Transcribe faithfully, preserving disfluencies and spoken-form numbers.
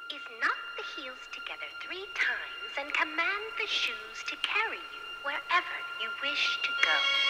is knock the heels together three times and command the shoes to carry you wherever you wish to go.